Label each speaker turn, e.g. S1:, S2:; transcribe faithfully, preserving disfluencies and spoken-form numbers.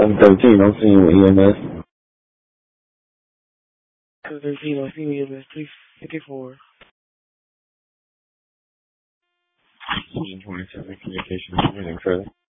S1: one thirteen, I'm seeing with E M S.
S2: two thirteen, I'm seeing E M S three fifty-four.
S1: twenty-seven, communications, anything further?